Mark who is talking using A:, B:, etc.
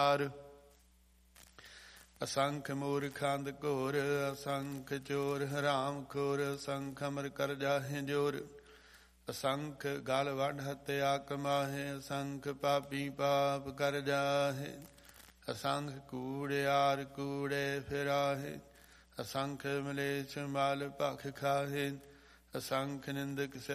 A: ਅਸੰਖ ਮੂਰਖੰਦ ਘੋਰ, ਅਸੰਖ ਚੋਰ ਹਰਾਮ ਖੋਰ, ਅਸੰਖ ਅਮਰ ਕਰ ਜਾਹੇ ਜੋਰ, ਅਸੰਖ ਗਲ ਵੱਢ ਹੱਤਿਆ ਕਮਾਹੇ, ਅਸੰਖ ਪਾਪੀ ਪਾਪ ਕਰ ਜਾਹੇ, ਅਸੰਖ ਕੂੜਿਆਰ ਕੂੜੇ ਫਿਰਾਹੇ, ਅਸੰਖ ਮਲੇਛ ਮਲ ਭਖ ਖਾਹੇ, ਅਸੰਖ ਨਿੰਦਕ